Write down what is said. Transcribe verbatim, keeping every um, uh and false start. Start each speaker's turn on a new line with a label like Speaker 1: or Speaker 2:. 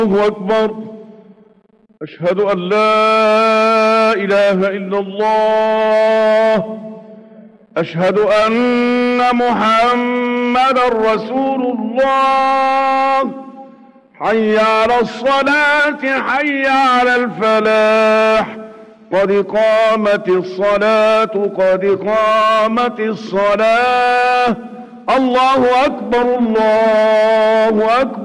Speaker 1: الله أكبر. أشهد أن لا إله إلا الله. أشهد أن محمدا رسول الله. حي على الصلاة، حي على الفلاح، قد قامت الصلاة، قد قامت الصلاة. الله أكبر، الله أكبر.